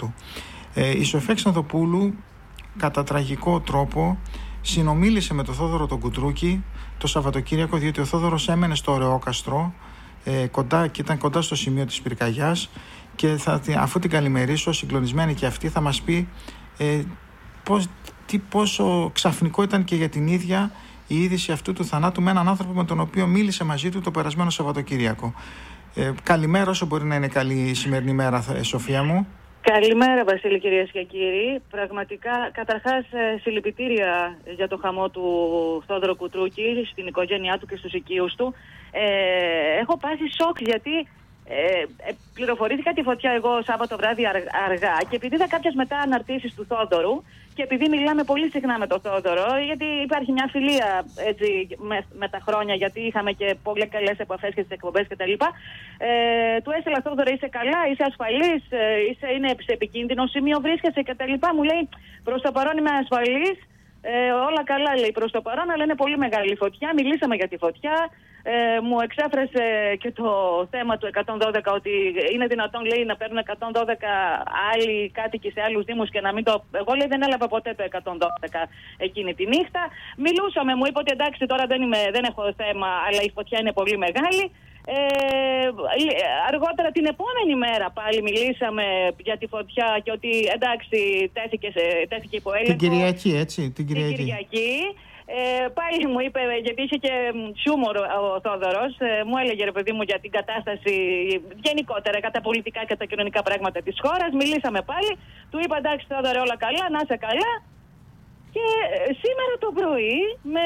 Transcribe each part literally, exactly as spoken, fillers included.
του. Ε, η Σοφία Ξανθοπούλου κατά τραγικό τρόπο συνομίλησε με τον Θόδωρο τον Κουτρούκη το Σαββατοκύριακο, διότι ο Θόδωρος έμενε στο Ωρεόκαστρο ε, κοντά, και ήταν κοντά στο σημείο της πυρκαγιάς, και θα, αφού την καλημερίσω, συγκλονισμένη και αυτή, θα μας πει ε, πώς, τι, πόσο ξαφνικό ήταν και για την ίδια η είδηση αυτού του θανάτου με έναν άνθρωπο με τον οποίο μίλησε μαζί του το περασμένο Σαββατοκύριακο. Ε, καλημέρα, όσο μπορεί να είναι καλή η σημερινή μέρα, Σοφία μου. Καλημέρα, Βασίλη, κυρίες και κύριοι. Πραγματικά, καταρχάς, συλληπιτήρια για το χαμό του Θόδωρο Κουτρούκη, στην οικογένειά του και στους οικείους του. Ε, έχω πάσει σοκ, γιατί ε, πληροφορήθηκα τη φωτιά εγώ Σάββατο βράδυ αργά, και επειδή είδα κάποιες μετά αναρτήσεις του Θόδωρου και επειδή μιλάμε πολύ συχνά με τον Θόδωρο, γιατί υπάρχει μια φιλία έτσι, με, με τα χρόνια, γιατί είχαμε και πολύ καλές επαφές και στις εκπομπές κτλ. Ε, του έστειλα, Θόδωρο, είσαι καλά, είσαι ασφαλής, είσαι, είναι σε επικίνδυνο σημείο, βρίσκεσαι κτλ. Μου λέει, προς το παρόν είμαι ασφαλής, ε, όλα καλά, λέει, προς το παρόν, αλλά είναι πολύ μεγάλη η φωτιά. Μιλήσαμε για τη φωτιά. Ε, μου εξέφρασε και το θέμα του εκατόν δώδεκα, ότι είναι δυνατόν, λέει, να παίρνουν εκατόν δώδεκα άλλοι κάτοικοι σε άλλους δήμους και να μην το... Εγώ, λέει, δεν έλαβα ποτέ το εκατόν δώδεκα εκείνη τη νύχτα. Μιλούσαμε, μου είπε ότι εντάξει, τώρα δεν, είμαι, δεν έχω θέμα, αλλά η φωτιά είναι πολύ μεγάλη. Ε, αργότερα την επόμενη μέρα πάλι μιλήσαμε για τη φωτιά και ότι εντάξει, τέθηκε, τέθηκε υπό έλεγχο. Την Κυριακή, έτσι, την Κυριακή. Την Κυριακή. Ε, πάλι μου είπε, γιατί είχε και χιούμορ ο Θόδωρος, ε, μου έλεγε, ρε παιδί μου, για την κατάσταση γενικότερα, για τα πολιτικά και τα κοινωνικά πράγματα της χώρας. Μιλήσαμε πάλι, του είπα εντάξει, Θόδωρε, όλα καλά, να είσαι καλά. Και σήμερα το πρωί με...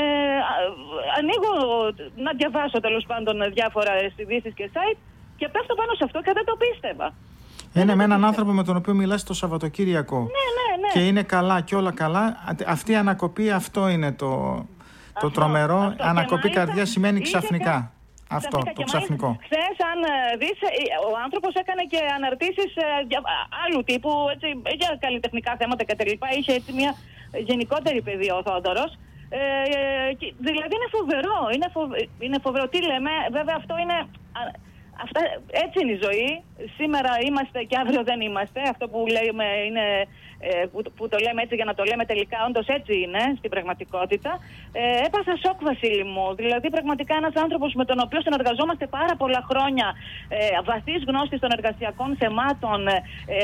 ανοίγω να διαβάσω τέλος πάντων διάφορα ειδήσεις και site και πέφτω πάνω σε αυτό και δεν το πίστευα. Είναι με έναν άνθρωπο με τον οποίο μιλάς το Σαββατοκύριακο. Ναι, ναι, ναι. Και είναι καλά και όλα καλά. Αυτή η ανακοπή, αυτό είναι το, το αυτό, τρομερό. Αυτό. Ανακοπή καρδιά σημαίνει ξαφνικά. Και... Αυτό, ξαφνικά. Το ξαφνικό. Χθες, αν δεις, ο άνθρωπος έκανε και αναρτήσεις άλλου τύπου, έτσι, για καλλιτεχνικά θέματα κτλ. Είχε έτσι μια γενικότερη παιδεία ο Θόδωρος. Ε, δηλαδή είναι φοβερό. Είναι, φοβ... είναι φοβερό. Τι λέμε, βέβαια αυτό είναι... Αυτά, έτσι είναι η ζωή. Σήμερα είμαστε και αύριο δεν είμαστε. Αυτό που λέμε είναι, ε, που, που το λέμε έτσι για να το λέμε τελικά, όντως έτσι είναι στην πραγματικότητα. Ε, έπασα σοκ, Βασίλη μου. Δηλαδή, πραγματικά ένας άνθρωπος με τον οποίο συνεργαζόμαστε πάρα πολλά χρόνια, ε, βαθύς γνώστης των εργασιακών θεμάτων, ε,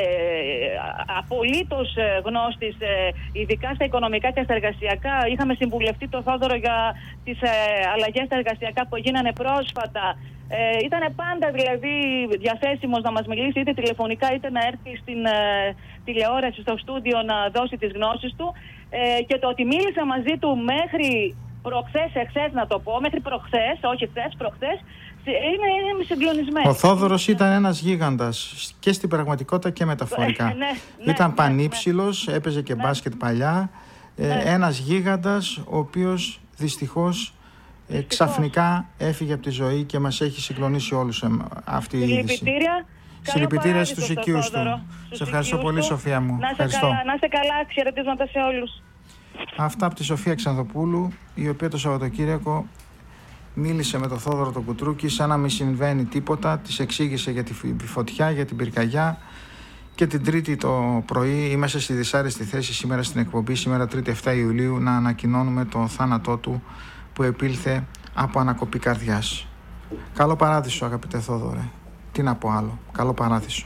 απολύτως γνώστης, ε, ειδικά στα οικονομικά και στα εργασιακά. Είχαμε συμβουλευτεί το Θόδωρο για τις ε, αλλαγές στα εργασιακά που γίνανε πρόσφατα. Ε, ήταν πάντα δηλαδή διαθέσιμος να μας μιλήσει είτε τηλεφωνικά είτε να έρθει στην ε, τηλεόραση, στο στούντιο να δώσει τις γνώσεις του, ε, και το ότι μίλησα μαζί του μέχρι προχθές, εχθές να το πω, μέχρι προχθές, όχι χθες, προχθές, είναι, είναι συγκλονισμένο. Ο Θόδωρος ήταν ένας γίγαντας και στην πραγματικότητα και μεταφορικά. ναι, ναι, ήταν ναι, πανύψηλος, ναι, έπαιζε και ναι, μπάσκετ παλιά, ε, ναι, ένας γίγαντας ο οποίος δυστυχώς Ε, ξαφνικά έφυγε από τη ζωή και μας έχει συγκλονίσει όλους ε, αυτή η είδηση. Συλληπιτήρια. Συλληπιτήρια στους οικείους του. Σε ευχαριστώ πολύ, Σοφία μου. Να είστε καλά, να είστε καλά, χαιρετίσματα σε όλους. Αυτά από τη Σοφία Ξανθοπούλου, η οποία το Σαββατοκύριακο μίλησε με τον Θόδωρο τον Κουτρούκη σαν να μην συμβαίνει τίποτα. Της εξήγησε για τη φωτιά, για την πυρκαγιά. Και την Τρίτη το πρωί είμαστε στη δυσάρεστη θέση σήμερα στην εκπομπή, σήμερα Τρίτη εφτά Ιουλίου, να ανακοινώνουμε τον θάνατό του που επήλθε από ανακοπή καρδιάς. Καλό παράδεισο, αγαπητέ Θόδωρε. Τι να πω άλλο. Καλό παράδεισο.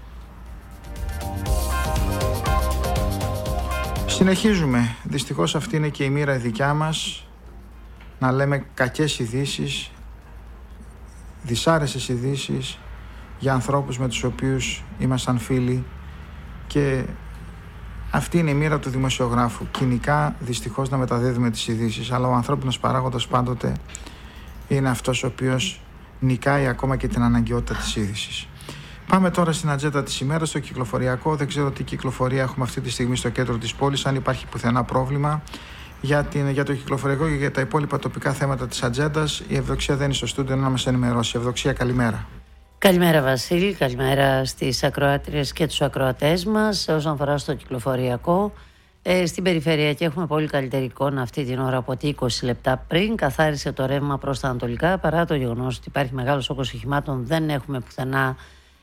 Συνεχίζουμε. Δυστυχώς αυτή είναι και η μοίρα η δικιά μας. Να λέμε κακές ειδήσεις, δυσάρεστες ειδήσεις για ανθρώπους με τους οποίους ήμασταν φίλοι, και αυτή είναι η μοίρα του δημοσιογράφου. Κοινικά, δυστυχώς, να μεταδίδουμε τις ειδήσεις, αλλά ο ανθρώπινος παράγοντας πάντοτε είναι αυτός ο οποίος νικάει ακόμα και την αναγκαιότητα της είδησης. Πάμε τώρα στην ατζέντα της ημέρας, στο κυκλοφοριακό. Δεν ξέρω τι κυκλοφορία έχουμε αυτή τη στιγμή στο κέντρο της πόλης, αν υπάρχει πουθενά πρόβλημα. Για, την, για το κυκλοφοριακό και για τα υπόλοιπα τοπικά θέματα της ατζέντας, η Ευδοξία δεν είναι στο στούντιο να μας ενημερώσει. Ευδοξία, καλημέρα. Καλημέρα, Βασίλη, καλημέρα στις ακροάτριες και τους ακροατές μας. Όσον αφορά στο κυκλοφοριακό, ε, στην περιφερειακή έχουμε πολύ καλύτερη εικόνα αυτή την ώρα από ότι είκοσι λεπτά πριν. Καθάρισε το ρεύμα προς τα ανατολικά, παρά το γεγονός ότι υπάρχει μεγάλος όγκος οχημάτων, δεν έχουμε πουθενά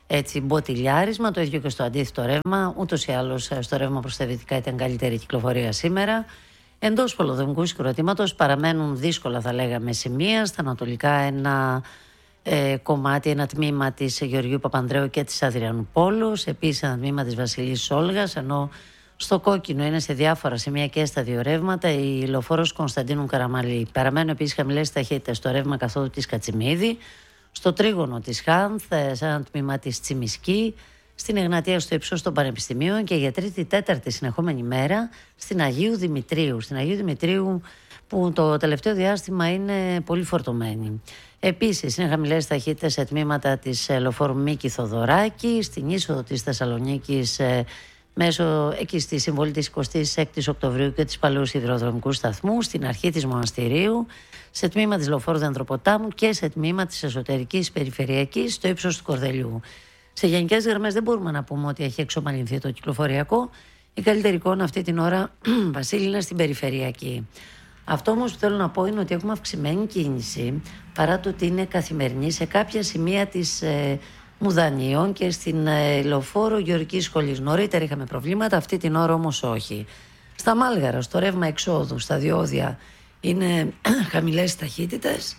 έτσι μποτιλιάρισμα, το ίδιο και στο αντίθετο ρεύμα. Ούτως ή άλλως στο ρεύμα προς τα δυτικά ήταν καλύτερη κυκλοφορία σήμερα. Εντός πολεοδομικού συγκροτήματος παραμένουν δύσκολα, θα λέγαμε, σημεία. Στα ανατολικά ένα ε, κομμάτι, ένα τμήμα της Γεωργίου Παπανδρέου και της Αδριανουπόλους. Επίσης ένα τμήμα της Βασιλής Όλγας, ενώ στο κόκκινο είναι σε διάφορα σημεία και στα δύο ρεύματα η λεωφόρος Κωνσταντίνου Καραμαλή. Παραμένουν επίσης χαμηλές ταχύτητες στο ρεύμα καθόδου της Κατσιμίδη, στο τρίγωνο της Χάνθ, σε ένα τμήμα της Τσιμισκή, στην Εγνατία στο ύψος των Πανεπιστημίων και για τρίτη-τέταρτη συνεχόμενη μέρα στην Αγίου Δημητρίου. Στην Αγίου Δημητρίου που το τελευταίο διάστημα είναι πολύ φορτωμένη. Επίσης είναι χαμηλές ταχύτητες σε τμήματα της λεωφόρου Μίκη Θοδωράκη, στην είσοδο της Θεσσαλονίκης μέσω εκεί στη συμβολή της εικοστής έκτης Οκτωβρίου και της Παλαιού Σιδηροδρομικού Σταθμού, στην αρχή της Μοναστηρίου, σε τμήμα της λεωφόρου Δανδροποτάμου και σε τμήμα της εσωτερικής περιφερειακής στο ύψος του Κορδελιού. Σε γενικές γραμμές δεν μπορούμε να πούμε ότι έχει εξομαλυνθεί το κυκλοφοριακό. Η καλύτερη εικόνα αυτή την ώρα, Βασίλη, είναι στην περιφερειακή. Αυτό όμως που θέλω να πω είναι ότι έχουμε αυξημένη κίνηση, παρά το ότι είναι καθημερινή σε κάποια σημεία της ε, Μουδανίων και στην ε, λεωφόρο Γεωργικής Σχολής. Νωρίτερα είχαμε προβλήματα, αυτή την ώρα όμως όχι. Στα Μάλγαρα, στο ρεύμα εξόδου, στα διόδια είναι χαμηλές ταχύτητες.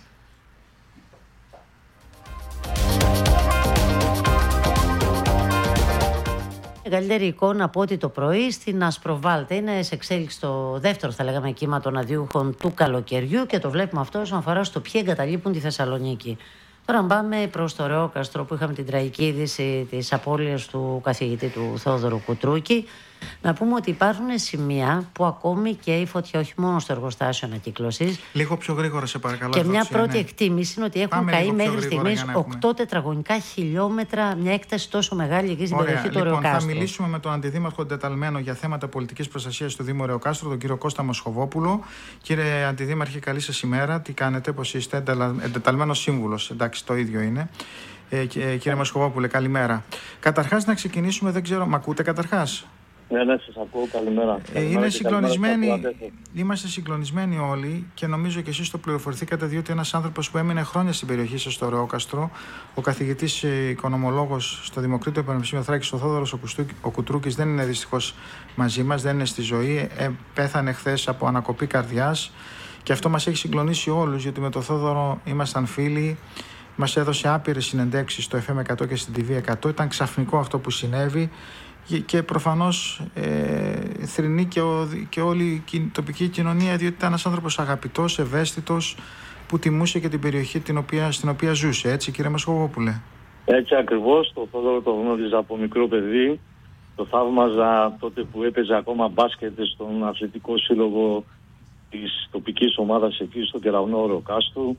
Καλύτερη εικόνα από ό,τι το πρωί στην Ασπροβάλτα. Είναι σε εξέλιξη το δεύτερο, θα λέγαμε, κύμα των αδειούχων του καλοκαιριού και το βλέπουμε αυτό όσον αφορά στο ποιοι εγκαταλείπουν τη Θεσσαλονίκη. Τώρα πάμε προς το Ρεόκαστρο που είχαμε την τραγική είδηση της απώλειας του καθηγητή του Θεόδωρου Κουτρούκη. Να πούμε ότι υπάρχουν σημεία που ακόμη και η φωτιά, όχι μόνο στο εργοστάσιο ανακύκλωσης. Λίγο πιο γρήγορα, σε παρακαλώ. Και μια πρώτη ναι. εκτίμηση είναι ότι έχουν καεί μέχρι στιγμής οκτώ τετραγωνικά χιλιόμετρα, μια έκταση τόσο μεγάλη εκεί στην περιοχή του λοιπόν, Ρεοκάστρου. Θα μιλήσουμε με τον Αντιδήμαρχο εντεταλμένο για θέματα πολιτικής προστασίας του Δήμου Ρεοκάστρου, τον κύριο Κώστα Μοσχοβόπουλο. Κύριε Αντιδήμαρχε, καλή σας ημέρα. Τι κάνετε, πώς είστε? Εντεταλμένος σύμβουλος, εντάξει, το ίδιο είναι. Ε, κύριε Μοσχοβόπουλε, καλημέρα. Καταρχάς, να ξεκινήσουμε, δεν ξέρω, μ' ακούτε καταρχάς? Ναι, ναι, σας ακούω, καλημέρα. Ε, είναι συγκλονισμένοι, είμαστε συγκλονισμένοι όλοι και νομίζω και εσείς το πληροφορηθήκατε, διότι ένας άνθρωπος που έμεινε χρόνια στην περιοχή σας, στο Ρεόκαστρο, ο καθηγητής οικονομολόγος στο Δημοκρίτιο Πανεπιστήμιο Θράκης, ο Θόδωρος ο Κουτρούκης, δεν είναι δυστυχώς μαζί μας, δεν είναι στη ζωή. Ε, πέθανε χθες από ανακοπή καρδιάς και αυτό μας έχει συγκλονίσει όλους, γιατί με τον Θόδωρο ήμασταν φίλοι. Μας έδωσε άπειρες συνεντεύξεις στο εφ εμ εκατό και στην τι βι εκατό. Ήταν ξαφνικό αυτό που συνέβη. Και προφανώς ε, θρηνεί και, ο, και όλη η τοπική κοινωνία, διότι ήταν ένας άνθρωπος αγαπητός, ευαίσθητος, που τιμούσε και την περιοχή την οποία, στην οποία ζούσε, έτσι κύριε Μοσχοβόπουλε? Έτσι ακριβώς, το Θόδωρο το γνώριζα από μικρό παιδί, το θαύμαζα τότε που έπαιζε ακόμα μπάσκετ στον αθλητικό σύλλογο της τοπικής ομάδας εκεί στο κεραυνό Ρεοκάστρου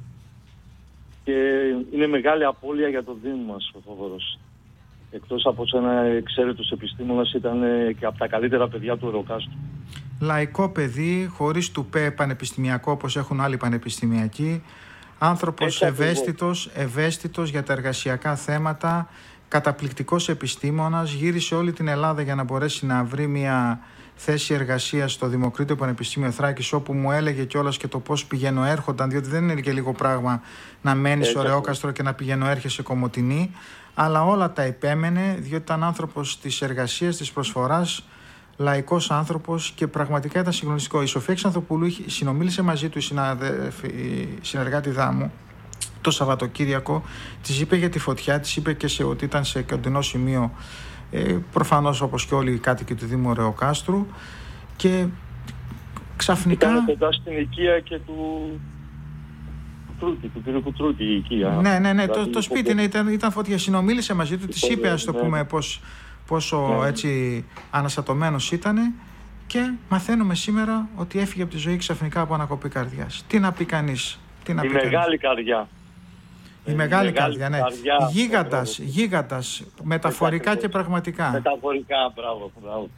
και είναι μεγάλη απώλεια για το Δήμο μας ο Θόδωρος. Εκτός από ένα εξαίρετος επιστήμονας, ήταν και από τα καλύτερα παιδιά του Ρεοκάστρου. Λαϊκό παιδί, χωρίς τουπέ πανεπιστημιακό όπως έχουν άλλοι πανεπιστημιακοί. Άνθρωπος ευαίσθητος, ευαίσθητος για τα εργασιακά θέματα. Καταπληκτικός επιστήμονας. Γύρισε όλη την Ελλάδα για να μπορέσει να βρει μια θέση εργασίας στο Δημοκρίτιο Πανεπιστήμιο Θράκης, όπου μου έλεγε κιόλας και το πώς πηγαίνω έρχονταν, διότι δεν είναι και λίγο πράγμα να μένει στο Ρεόκαστρο και να πηγαίνω έρχεσαι Κομοτηνή. Αλλά όλα τα επέμενε, διότι ήταν άνθρωπος της εργασίας, της προσφοράς, λαϊκός άνθρωπος και πραγματικά ήταν συγκλονιστικό. Η Σοφία Ξανθοπούλου συνομίλησε μαζί του η, η συνεργάτη μου το Σαββατοκύριακο, της είπε για τη φωτιά, της είπε και σε ότι ήταν σε κοντινό σημείο, ε, προφανώς όπως και όλοι οι κάτοικοι του Δήμου Ρεοκάστρου, και ξαφνικά... Ήταν κοντά στην οικία και του... Κουτρούκη, του κ. Κουτρούκη η οικία. Ναι, ναι, ναι, το, το σπίτι ναι, ήταν, ήταν φωτιά. Συνομίλησε μαζί του, της είπε, ας το ναι. πούμε, πώς, πόσο ναι. έτσι αναστατωμένος ήτανε, και μαθαίνουμε σήμερα ότι έφυγε από τη ζωή ξαφνικά από ανακοπή καρδιάς. Τι να πει κανείς? Τι να η πει μεγάλη κανείς. καρδιά. Η, η μεγάλη, μεγάλη καρδιά, ναι. Καρδιά, γίγαντας, γίγαντας, μεταφορικά και πραγματικά. Μεταφορικά, μπράβο, μπράβο.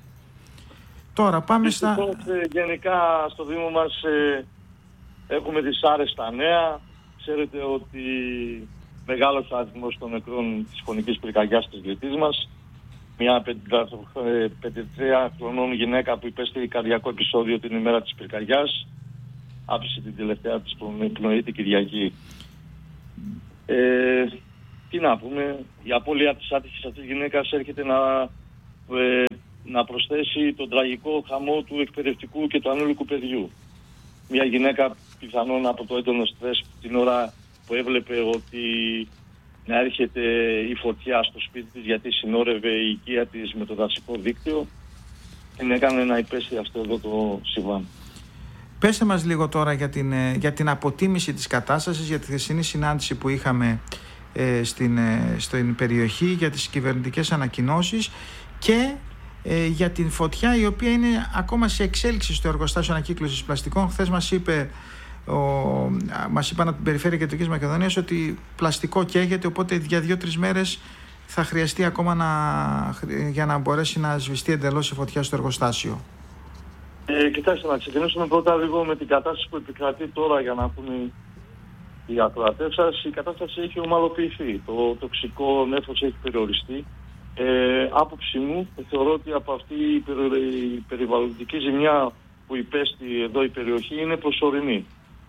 Τώρα πάμε στα... Γενικά στο Δήμο μας ε, έχουμε δυσάρεστα νέα. Ξέρετε ότι μεγάλος αριθμός των νεκρών της φωνικής πυρκαγιάς της Λιτής μας. Μια πενήντα τρία χρονών γυναίκα που υπέστη καρδιακό επεισόδιο την ημέρα της πυρκαγιάς. Άφησε την τελευταία της πνοή την Κυριακή. Ε, τι να πούμε, η απώλεια της άτυχης αυτής γυναίκας έρχεται να, ε, να προσθέσει τον τραγικό χαμό του εκπαιδευτικού και του ανήλικου παιδιού. Μια γυναίκα πιθανόν από το έντονο στρες την ώρα που έβλεπε ότι να έρχεται η φωτιά στο σπίτι της γιατί συνόρευε η οικία της με το δασικό δίκτυο, την έκανε να υπέσει αυτό εδώ το συμβάν. Πέστε μας λίγο τώρα για την, για την αποτίμηση της κατάστασης, για τη χθεσινή συνάντηση που είχαμε ε, στην, ε, στην περιοχή, για τις κυβερνητικές ανακοινώσεις και ε, για την φωτιά η οποία είναι ακόμα σε εξέλιξη στο εργοστάσιο ανακύκλωσης πλαστικών. Χθες μας είπε Ο, μας είπαν από την Περιφέρεια Κεντρικής Μακεδονίας ότι πλαστικό καίγεται, οπότε για δύο-τρεις μέρες θα χρειαστεί ακόμα να, για να μπορέσει να σβηστεί εντελώς η φωτιά στο εργοστάσιο. Ε, κοιτάξτε, να ξεκινήσουμε πρώτα λίγο με την κατάσταση που επικρατεί τώρα για να πούνε οι ακροατές σας. Η κατάσταση έχει ομαλοποιηθεί. Το τοξικό νέφος έχει περιοριστεί. Ε, άποψη μου, θεωρώ ότι από αυτή η, περι, η περιβαλλοντική ζημιά που υπέστη εδώ η περιοχή είναι προσωρινή.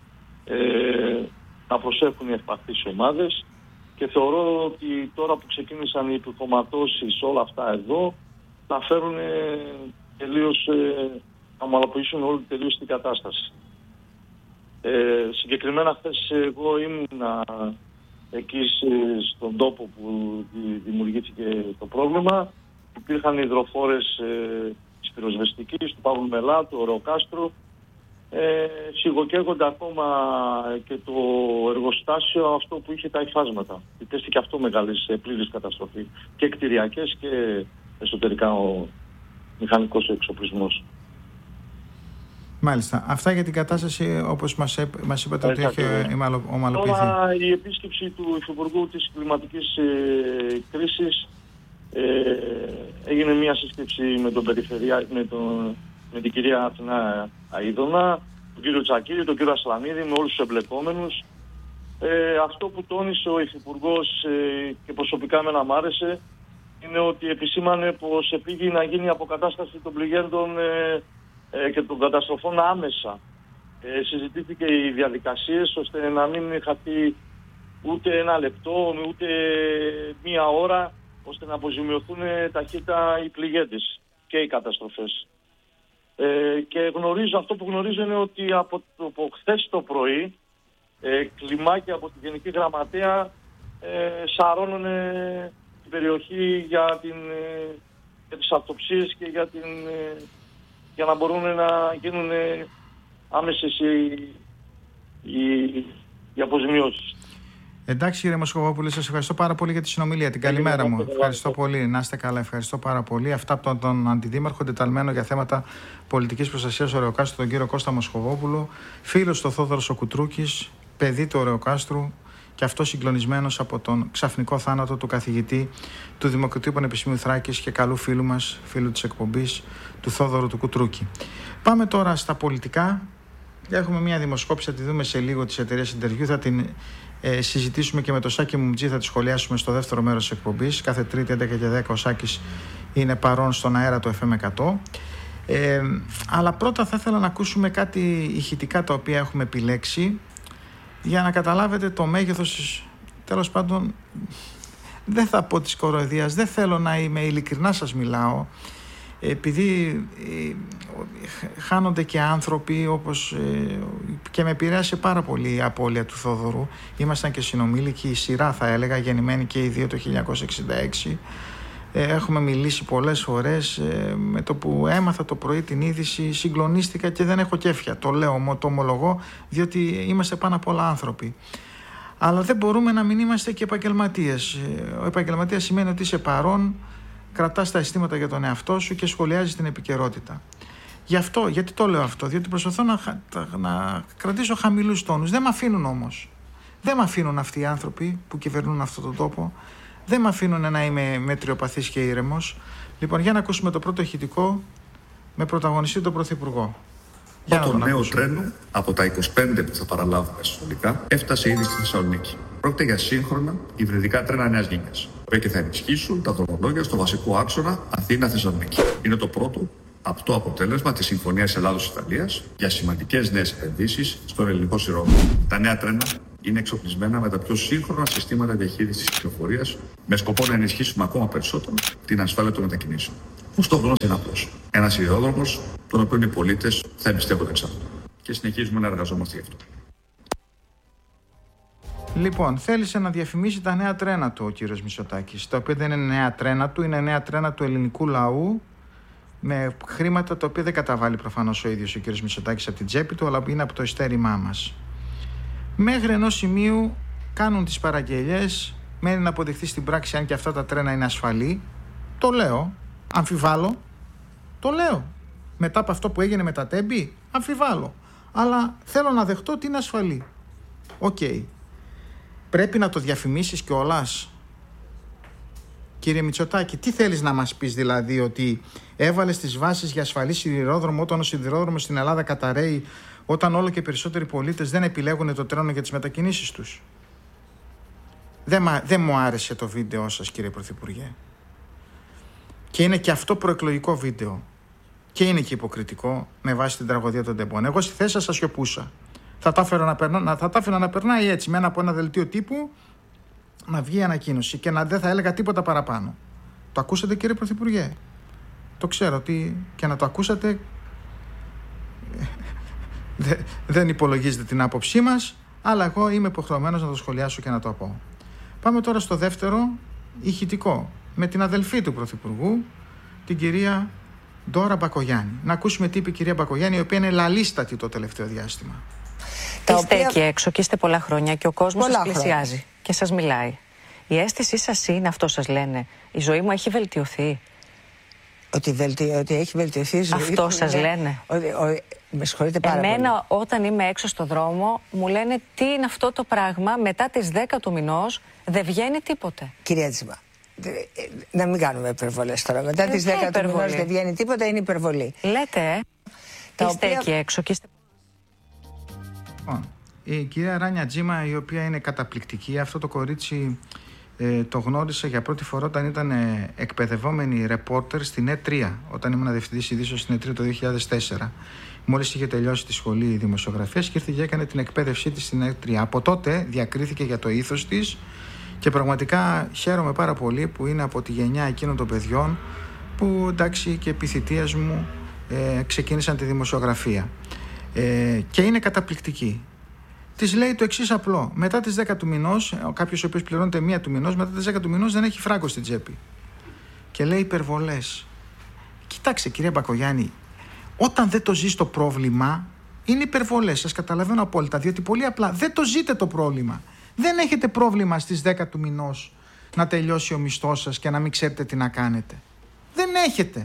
Ε, να προσέχουν οι ευπαθείς ομάδες και θεωρώ ότι τώρα που ξεκίνησαν οι επιχωματώσεις όλα αυτά εδώ θα φέρουν τελείως, ε, να ομαλοποιήσουν όλη τελείως την κατάσταση. Ε, συγκεκριμένα χθες εγώ ήμουν εκεί στον τόπο που δημιουργήθηκε το πρόβλημα. Υπήρχαν υδροφόρες ε, της πυροσβεστικής, του Παύλου Μελά, του Ωρεοκάστρου. Ε, σιγοκαίγονται ακόμα και το εργοστάσιο αυτό που είχε τα υφάσματα. Υπέστη και αυτό μεγάλη πλήρης καταστροφή. Και κτηριακές και εσωτερικά ο μηχανικός εξοπλισμός. Μάλιστα. Αυτά για την κατάσταση όπως μας, έ, μας είπατε ότι έχει ομαλοποιηθεί. Τώρα η επίσκεψη του Υφυπουργού της κλιματικής ε, κρίσης ε, έγινε μια σύσκεψη με, τον περιφερειά, με, τον, με την κυρία Αθηνά Αΐδωνα, τον κύριο Τσακίρη, τον κύριο Ασλανίδη, με όλους τους εμπλεκόμενους. Ε, αυτό που τόνισε ο Υφυπουργός ε, και προσωπικά εμένα μ' άρεσε είναι ότι επισήμανε πως επήγει να γίνει η αποκατάσταση των πληγέντων ε, ε, και των καταστροφών άμεσα. Ε, συζητήθηκε οι διαδικασίες ώστε να μην χαθεί ούτε ένα λεπτό, ούτε μία ώρα, ώστε να αποζημιωθούν ταχύτητα οι πληγέντες και οι καταστροφές. Ε, και γνωρίζω, αυτό που γνωρίζω είναι ότι από, το, από χθες το πρωί ε, κλιμάκια από τη Γενική Γραμματεία ε, σαρώνουν ε, την περιοχή για, την, ε, για τις αυτοψίες και για, την, ε, για να μπορούν να γίνουν ε, άμεσες οι, οι, οι αποζημιώσεις. Εντάξει κύριε Μοσχοβόπουλε, σας ευχαριστώ πάρα πολύ για τη συνομιλία. Την καλημέρα μου. Ευχαριστώ πολύ. Να είστε καλά. Ευχαριστώ πάρα πολύ. Αυτά από τον, τον Αντιδήμαρχο εντεταλμένο για θέματα πολιτικής προστασίας Ωρεοκάστρου, τον κύριο Κώστα Μοσχοβόπουλο, φίλος του Θόδωρος ο Κουτρούκης, παιδί του Ωρεοκάστρου και αυτό συγκλονισμένος από τον ξαφνικό θάνατο του καθηγητή του Δημοκρατίου Πανεπιστημίου Θράκης και καλού φίλου μας, φίλου της εκπομπής, του Θόδωρου του Κουτρούκη. Πάμε τώρα στα πολιτικά. Έχουμε μια δημοσκόπηση, θα τη δούμε σε λίγο της εταιρείας Interview. Θα την ε, συζητήσουμε και με τον Σάκη Μουμτζή, θα τη σχολιάσουμε στο δεύτερο μέρος της εκπομπής. Κάθε Τρίτη έντεκα και δέκα ο Σάκης είναι παρόν στον αέρα του εφ εμ εκατό. Ε, αλλά πρώτα θα ήθελα να ακούσουμε κάτι ηχητικά τα οποία έχουμε επιλέξει για να καταλάβετε το μέγεθος, τέλος πάντων, δεν θα πω της κοροϊδίας, δεν θέλω να είμαι, ειλικρινά σας μιλάω, επειδή ε, χάνονται και άνθρωποι όπως ε, και με επηρέασε πάρα πολύ η απώλεια του Θόδωρου. Ήμασταν και συνομήλικοι, η σειρά θα έλεγα, γεννημένοι και οι δύο το χίλια εννιακόσια εξήντα έξι. Ε, έχουμε μιλήσει πολλές φορές. Ε, με το που έμαθα το πρωί την είδηση συγκλονίστηκα και δεν έχω κέφια. Το λέω, το ομολογώ, διότι είμαστε πάνω απ' όλα άνθρωποι. Αλλά δεν μπορούμε να μην είμαστε και επαγγελματίες. Ο επαγγελματίας σημαίνει ότι είσαι παρόν, κρατάς τα αισθήματα για τον εαυτό σου και σχολιάζεις την επικαιρότητα. Γι' αυτό, γιατί το λέω αυτό, διότι προσπαθώ να, να κρατήσω χαμηλούς τόνους. Δεν με αφήνουν όμως. Δεν με αφήνουν αυτοί οι άνθρωποι που κυβερνούν αυτόν τον τόπο. Δεν με αφήνουν να είμαι μετριοπαθής και ήρεμος. Λοιπόν, για να ακούσουμε το πρώτο ηχητικό με πρωταγωνιστή τον Πρωθυπουργό. Για το νέο ακούσουμε. Τρένο από τα είκοσι πέντε που θα παραλάβουμε συνολικά έφτασε ήδη στη Θεσσαλονίκη. Πρόκειται για σύγχρονα υβριδικά τρένα νέας γενιάς, που και θα ενισχύσουν τα δρομολόγια στο βασικό άξονα Αθήνα-Θεσσαλονίκη. Είναι το πρώτο απτό αποτέλεσμα της Συμφωνίας Ελλάδος-Ιταλίας για σημαντικές νέες επενδύσεις στον ελληνικό σειρό. Τα νέα τρένα είναι εξοπλισμένα με τα πιο σύγχρονα συστήματα διαχείρισης της κυκλοφορίας, με σκοπό να ενισχύσουμε ακόμα περισσότερο την ασφάλεια των μετακινήσεων. Ο στόχος είναι απλός. Ένας σιδηρόδρομος, τον οποίο οι πολίτες θα εμπιστεύονται εξάλλου. Και συνεχίζουμε να εργαζόμαστε γι' αυτό. Λοιπόν, θέλησε να διαφημίσει τα νέα τρένα του ο κύριος Μητσοτάκης, τα οποία δεν είναι νέα τρένα του, είναι νέα τρένα του ελληνικού λαού, με χρήματα τα οποία δεν καταβάλει προφανώς ο ίδιος ο κύριος Μητσοτάκης από την τσέπη του, αλλά είναι από το ειστέρημά μας. Μέχρι ενός σημείου κάνουν τις παραγγελίες, μένει να αποδειχθεί στην πράξη αν και αυτά τα τρένα είναι ασφαλή. Το λέω, αμφιβάλλω, το λέω. Μετά από αυτό που έγινε με τα τέμπη, αμφιβάλλω. Αλλά θέλω να δεχτώ ότι είναι ασφαλή. Οκ. Okay. Πρέπει να το διαφημίσεις κιόλας. Κύριε Μητσοτάκη, τι θέλεις να μας πεις δηλαδή, ότι έβαλες τις βάσεις για ασφαλή σιδηρόδρομο όταν ο σιδηρόδρομος στην Ελλάδα καταραίει, όταν όλο και περισσότεροι πολίτες δεν επιλέγουν το τρένο για τις μετακινήσεις τους? Δεν, δεν μου άρεσε το βίντεο σας, κύριε Πρωθυπουργέ. Και είναι και αυτό προεκλογικό βίντεο. Και είναι και υποκριτικό με βάση την τραγωδία των τεμπών. Εγώ στη θέση σας θα σιωπούσα. Θα τα έφερα να, περνά, θα τα έφερα να περνάει έτσι, με ένα από ένα δελτίο τύπου, να βγει ανακοίνωση και να δεν θα έλεγα τίποτα παραπάνω. Το ακούσατε, κύριε Πρωθυπουργέ? Το ξέρω ότι και να το ακούσατε δε, δεν υπολογίζετε την άποψή μας, αλλά εγώ είμαι υποχρεωμένος να το σχολιάσω και να το πω. Πάμε τώρα στο δεύτερο ηχητικό, με την αδελφή του Πρωθυπουργού, την κυρία Ντόρα Μπακογιάννη. Να ακούσουμε τι είπε η κυρία Μπακογιάννη, η οποία είναι λαλίστατη το τελευταίο διάστημα. Τα είστε οποία... εκεί έξω και είστε πολλά χρόνια και ο κόσμος σας πλησιάζει χρόνια. Και σας μιλάει. Η αίσθησή σας είναι, αυτό σας λένε, η ζωή μου έχει βελτιωθεί? Ότι, βελτι... ότι έχει βελτιωθεί η ζωή. Αυτό σας λένε? λένε. Ο... Ο... Με συγχωρείτε πάρα Εμένα, πολύ. Όταν είμαι έξω στο δρόμο, μου λένε τι είναι αυτό το πράγμα, μετά τις δέκα του μηνός δεν βγαίνει τίποτε. Κυρία Τζίμα, να μην κάνουμε υπερβολές τώρα. Μετά ε, τις δέκα του μηνός δεν βγαίνει τίποτα, είναι υπερβολή. Λέτε, ε. Τα είστε οποία... εκεί έξω και είστε... Η κυρία Ράνια Τζίμα, η οποία είναι καταπληκτική, αυτό το κορίτσι ε, το γνώρισα για πρώτη φορά όταν ήταν ε, εκπαιδευόμενη ρεπόρτερ στην Ε τρία, όταν ήμουν διευθυντής ειδήσεων στην Ε τρία το δύο χιλιάδες τέσσερα. Μόλις είχε τελειώσει τη σχολή δημοσιογραφίας και ήρθε και έκανε την εκπαίδευσή της στην Ε τρία. Από τότε διακρίθηκε για το ήθος της και πραγματικά χαίρομαι πάρα πολύ που είναι από τη γενιά εκείνων των παιδιών που, εντάξει, και επί θητείας μου ε, ξεκίνησαν τη δημοσιογραφία. Ε, και είναι καταπληκτική. Της λέει το εξής απλό: μετά τις δέκα του μηνός, κάποιος ο οποίος πληρώνεται μία του μηνός, μετά τις δέκα του μηνός δεν έχει φράγκο στην τσέπη. Και λέει υπερβολές. Κοιτάξτε, κυρία Μπακογιάννη, όταν δεν το ζεις το πρόβλημα, είναι υπερβολές. Σας καταλαβαίνω απόλυτα, διότι πολύ απλά δεν το ζείτε το πρόβλημα. Δεν έχετε πρόβλημα στις δέκα του μηνός να τελειώσει ο μισθός σας και να μην ξέρετε τι να κάνετε. Δεν έχετε.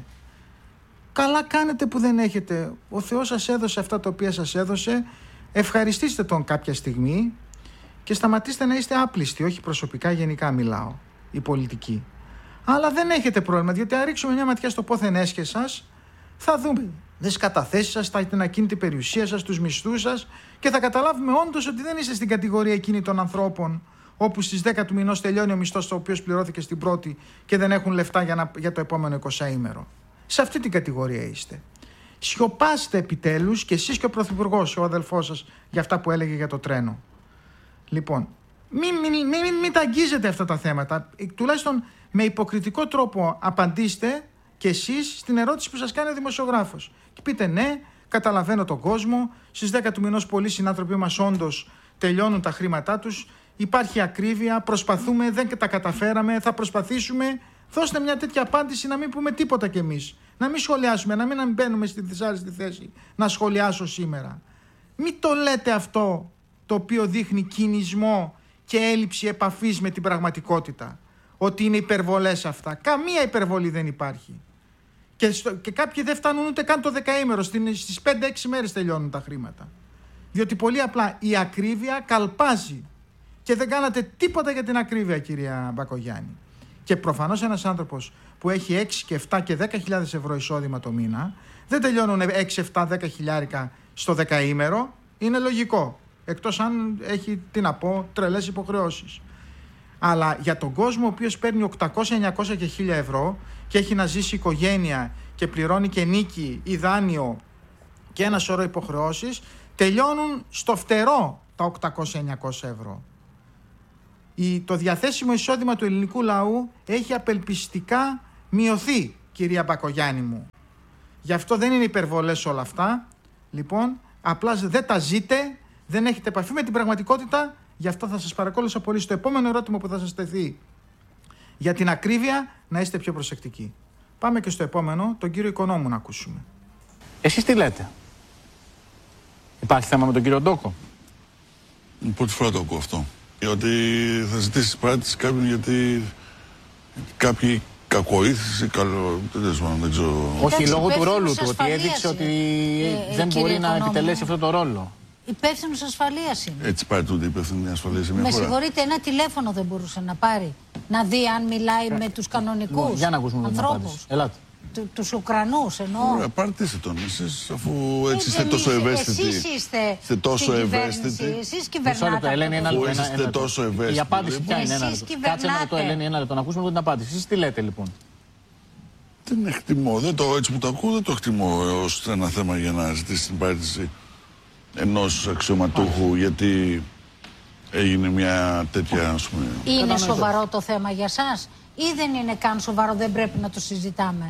Καλά κάνετε που δεν έχετε. Ο Θεός σας έδωσε αυτά τα οποία σας έδωσε. Ευχαριστήστε τον κάποια στιγμή και σταματήστε να είστε άπλιστοι. Όχι προσωπικά, γενικά μιλάω, οι πολιτικοί. Αλλά δεν έχετε πρόβλημα, διότι αν ρίξουμε μια ματιά στο πόθεν έσχε σας, θα δούμε τις καταθέσεις σας, την ακίνητη περιουσία σας, τους μισθούς σας και θα καταλάβουμε όντως ότι δεν είστε στην κατηγορία εκείνη των ανθρώπων όπου στις δέκα του μηνός τελειώνει ο μισθός ο οποίος πληρώθηκε στην πρώτη και δεν έχουν λεφτά για, να, για το επόμενο εικοσάήμερο. Σε αυτή την κατηγορία είστε. Σιωπάστε επιτέλους και εσείς και ο Πρωθυπουργός, ο αδελφός σας, για αυτά που έλεγε για το τρένο. Λοιπόν, μην, μην, μην, μην, μην τα αγγίζετε αυτά τα θέματα. Τουλάχιστον με υποκριτικό τρόπο απαντήστε και εσείς στην ερώτηση που σας κάνει ο δημοσιογράφος. Και πείτε ναι, καταλαβαίνω τον κόσμο, στις δέκα του μηνός πολλοί συνάνθρωποι μας όντως τελειώνουν τα χρήματά τους, υπάρχει ακρίβεια, προσπαθούμε, δεν τα καταφέραμε, θα προσπαθήσουμε. Δώστε μια τέτοια απάντηση, να μην πούμε τίποτα κι εμείς. Να μην σχολιάσουμε, να μην μπαίνουμε στη δυσάρεστη θέση να σχολιάσω σήμερα. Μην το λέτε αυτό το οποίο δείχνει κινησμό και έλλειψη επαφής με την πραγματικότητα. Ότι είναι υπερβολές αυτά. Καμία υπερβολή δεν υπάρχει. Και, στο, και κάποιοι δεν φτάνουν ούτε καν το δεκαήμερο. Στις πέντε έξι μέρες τελειώνουν τα χρήματα. Διότι πολύ απλά η ακρίβεια καλπάζει. Και δεν κάνατε τίποτα για την ακρίβεια, κυρία Μπακογιάννη. Και προφανώς ένας άνθρωπος που έχει έξι και επτά και δέκα χιλιάδες ευρώ εισόδημα το μήνα, δεν τελειώνουν έξι, επτά, δέκα χιλιάρικα στο δεκαήμερο. Είναι λογικό. Εκτός αν έχει, τι να πω, τρελές υποχρεώσεις. Αλλά για τον κόσμο ο οποίος παίρνει οκτακόσια, εννιακόσια και χίλια ευρώ και έχει να ζήσει οικογένεια και πληρώνει και νίκη ή δάνειο και ένα σωρό υποχρεώσεις, τελειώνουν στο φτερό τα οκτακόσια με εννιακόσια ευρώ. Η, το διαθέσιμο εισόδημα του ελληνικού λαού έχει απελπιστικά μειωθεί, κυρία Μπακογιάννη μου. Γι' αυτό δεν είναι υπερβολές όλα αυτά. Λοιπόν, απλά δεν τα ζείτε, δεν έχετε επαφή με την πραγματικότητα. Γι' αυτό θα σας παρακολουθήσω πολύ στο επόμενο ερώτημα που θα σας τεθεί. Για την ακρίβεια, να είστε πιο προσεκτικοί. Πάμε και στο επόμενο, τον κύριο Οικονόμου να ακούσουμε. Εσείς τι λέτε? Υπάρχει θέμα με τον κύριο Ντόκο? Πρώτη φορά το ακούω αυτό. Ότι θα ζητήσει παράτηση κάποιον γιατί κάποιοι κακοήθηση, καλό. Δεν ξέρω. Όχι, λόγω του ρόλου του. Ότι έδειξε ότι ε, δεν μπορεί να Οικονόμου. επιτελέσει αυτό το ρόλο. Υπεύθυνος ασφαλείας είναι. Έτσι πάει τούτη υπεύθυνη ασφαλείας σε μια Με φορά. συγχωρείτε, ένα τηλέφωνο δεν μπορούσε να πάρει. Να δει αν μιλάει με τους κανονικούς Για να ακούσουμε ανθρώπους. Ελάτε. Του, τους Ουκρανούς εννοώ. Ωραία, πάρτιστε τον εσείς, αφού έτσι είστε τόσο ευαίσθητοι. Εσείς είστε, είστε τόσο ευαίσθητοι. Εσείς κυβερνάτε. Ελένη, ένα λεπτό. Είστε τόσο ευαίσθητοι. Η απάντηση ποια είναι? Ένα λεπτό. Κάτσε ένα λεπτό, Ελένη, ένα λεπτό. Να ακούσουμε την απάντηση. Εσείς τι λέτε λοιπόν? Δεν εκτιμώ, δεν το, έτσι που το ακούω, δεν το εκτιμώ ως ένα θέμα για να ζητήσει την παράτηση ενός αξιωματούχου, γιατί έγινε μια τέτοια, ας πούμε... Είναι σοβαρό το θέμα για σας ή δεν είναι καν σοβαρό, δεν πρέπει να το συζητάμε?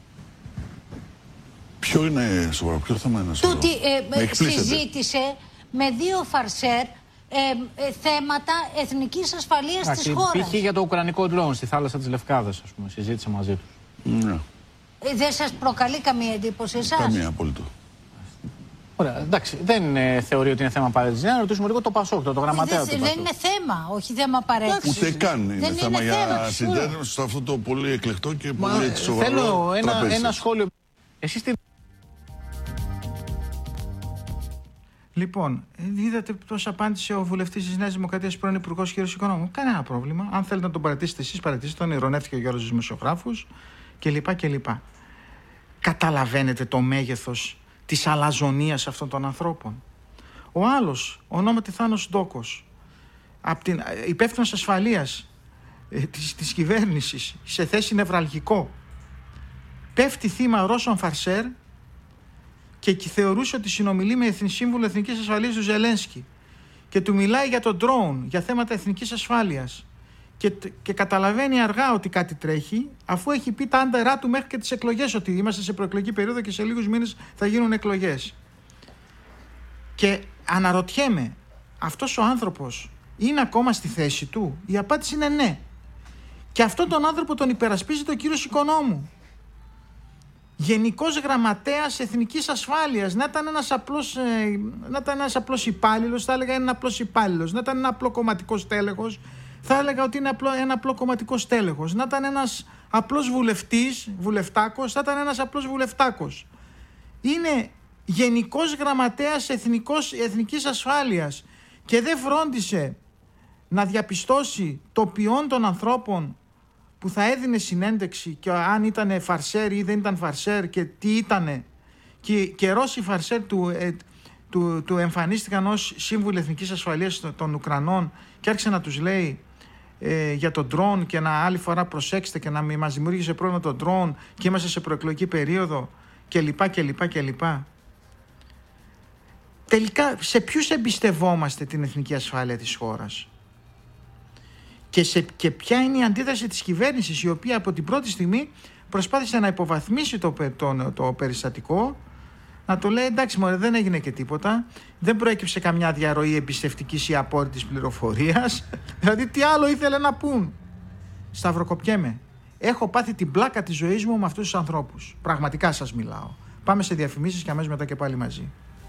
Ποιο είναι σοβαρό, ποιο θέμα είναι σοβαρό? Τούτη ε, συζήτησε με δύο φαρσέρ ε, ε, θέματα εθνικής ασφαλείας της χώρας. Π.χ. για το ουκρανικό ντρόουν στη θάλασσα της Λευκάδας, ας πούμε, συζήτησε μαζί τους. Ναι. Ε, δεν σας προκαλεί καμία εντύπωση εσάς? Καμία απολύτω. Ωραία, εντάξει, δεν ε, θεωρεί ότι είναι θέμα παρέτησης. Να ρωτήσουμε λίγο το Πασόκ, το, το γραμματέα του Δεν Πασόκ. είναι θέμα, όχι θέμα παρέτησης. Ούτε καν είναι δεν θέμα είναι για συντέρνωση σε αυτό το πολύ εκλεκτό και Μα, πολύ έτσι σοβαρό. Θέλω ένα, ένα σχόλιο. Εσείς τι... Λοιπόν, είδατε πώς απάντησε ο βουλευτής της Νέας Δημοκρατίας, πρώην Υπουργός κ. Οικονόμου. Κανένα πρόβλημα. Αν θέλετε να τον παρατήσετε εσείς, παρατήσετε τον. Ειρωνεύτηκε για όλους τους δημοσιογράφους κλπ. κλπ. Καταλαβαίνετε το μέγεθος της αλαζονίας αυτών των ανθρώπων? Ο άλλος, ονόματι Θάνος Ντόκος, από την υπεύθυνος ασφαλείας ε, της, της κυβέρνησης, σε θέση νευραλγικό, πέφτει θύμα Ρώσων φαρσέρ και θεωρούσε ότι συνομιλεί με Σύμβουλο Εθνικής Ασφαλείας του Ζελένσκι και του μιλάει για το ντρόουν, για θέματα εθνικής ασφάλειας και, και καταλαβαίνει αργά ότι κάτι τρέχει, αφού έχει πει τα άντερά του μέχρι και τις εκλογές, ότι είμαστε σε προεκλογική περίοδο και σε λίγους μήνες θα γίνουν εκλογές. Και αναρωτιέμαι, αυτός ο άνθρωπος είναι ακόμα στη θέση του? Η απάντηση είναι ναι. Και αυτόν τον άνθρωπο τον υπερασπίζεται ο κύριος Οικονόμου, Γενικός Γραμματέας Εθνικής Ασφάλειας. Να ήταν ένας απλός, ε, να ήταν ένας απλός υπάλληλος, θα έλεγα ένα απλός υπάλληλος. Να ήταν ένα απλό κομματικό στέλεχος, θα έλεγα ότι είναι απλό, ένα απλό κομματικό στέλεχος. Να ήταν ένας απλός βουλευτής, βουλευτάκος, θα ήταν ένας απλός βουλευτάκος. Είναι Γενικός Γραμματέας Εθνικός, Εθνικής Ασφάλειας και δεν φρόντισε να διαπιστώσει το ποιόν των ανθρώπων που θα έδινε συνέντευξη και αν ήταν φαρσέρ ή δεν ήταν φαρσέρ και τι ήτανε. Και, και Ρώσοι φαρσέρ του, ε, του, του εμφανίστηκαν ως Σύμβουλοι Εθνικής Ασφαλείας των Ουκρανών και άρχισε να τους λέει ε, για τον ντρόουν και να άλλη φορά προσέξτε και να μην μας δημιούργησε πρόβλημα τον ντρόουν και είμαστε σε προεκλογική περίοδο κλπ. κλπ, κλπ. Τελικά σε ποιους εμπιστευόμαστε την εθνική ασφάλεια της χώρας? Και, σε, και ποια είναι η αντίδραση της κυβέρνησης, η οποία από την πρώτη στιγμή προσπάθησε να υποβαθμίσει το, το, το περιστατικό, να το λέει εντάξει μωρέ, δεν έγινε και τίποτα, δεν προέκυψε καμιά διαρροή εμπιστευτικής ή απόρριτης πληροφορίας. Δηλαδή τι άλλο ήθελε να πούν? Σταυροκοπιέμαι. Έχω πάθει την πλάκα της ζωής μου με αυτούς τους ανθρώπους. Πραγματικά σας μιλάω. Πάμε σε διαφημίσεις και αμέσως μετά και πάλι μαζί.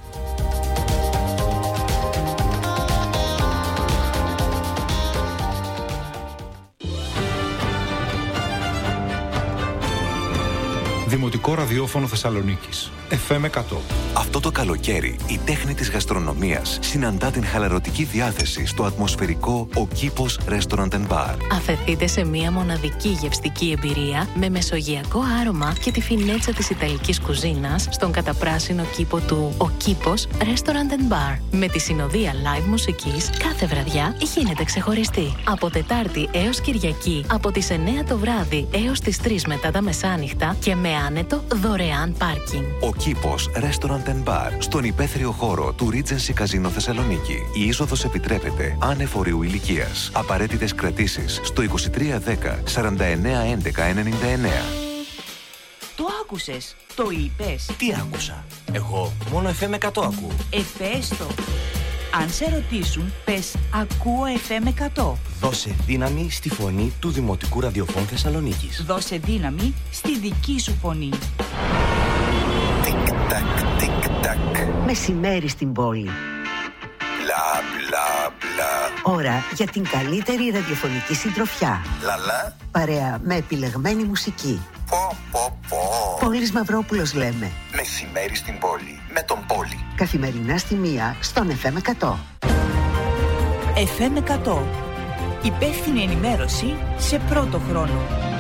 Δημοτικό Ραδιόφωνο Θεσσαλονίκης, εφ εμ εκατό. Αυτό το καλοκαίρι η τέχνη της γαστρονομίας συναντά την χαλαρωτική διάθεση στο ατμοσφαιρικό Ο Κήπος Restaurant and Bar. Αφεθείτε σε μια μοναδική γευστική εμπειρία με μεσογειακό άρωμα και τη φινέτσα της ιταλικής κουζίνας στον καταπράσινο κήπο του Ο Κήπος Restaurant and Bar. Με τη συνοδεία live μουσικής κάθε βραδιά γίνεται ξεχωριστή. Από Τετάρτη έως Κυριακή από τις εννιά το βράδυ έως τις τρεις μετά τα μεσάνυχτα και με άνετο δωρεάν πάρκινγκ. Ο Κήπος Restaurant and Bar στον υπαίθριο χώρο του Regency Casino Θεσσαλονίκη. Η είσοδος επιτρέπεται άνευ ορίου ηλικίας. Απαραίτητες κρατήσεις στο είκοσι τρία δέκα σαράντα εννέα έντεκα ενενήντα εννέα. Το άκουσες, το είπες. Τι άκουσα? Εγώ μόνο εφ εμ εκατό ακούω. Εφέστο. Αν σε ρωτήσουν, πες ακούω εφ εμ εκατό. Δώσε δύναμη στη φωνή του Δημοτικού Ραδιοφώνου Θεσσαλονίκης. Δώσε δύναμη στη δική σου φωνή. Τικ-τακ, τικ-τακ. Μεσημέρι στην πόλη. Μπλα, μπλα, μπλα. Ώρα για την καλύτερη ραδιοφωνική συντροφιά. Λαλά. Παρέα με επιλεγμένη μουσική. Πω, πω, πω. Πόλης Μαυρόπουλος λέμε. Μεσημέρι στην πόλη. Με τον Πόλη. Καθημερινά στη μία στον εφ εμ εκατό. εφ εμ εκατό. Υπεύθυνη ενημέρωση σε πρώτο χρόνο.